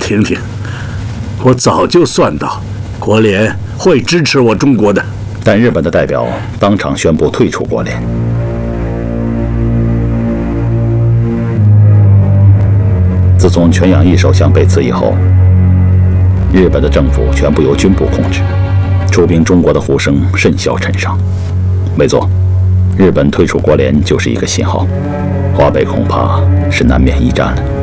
听听，我早就算到，国联会支持我中国的。 但日本的代表当场宣布退出国联。自从全养义首相被刺以后，日本的政府全部由军部控制，出兵中国的呼声甚嚣尘上。没错，日本退出国联就是一个信号，华北恐怕是难免一战了。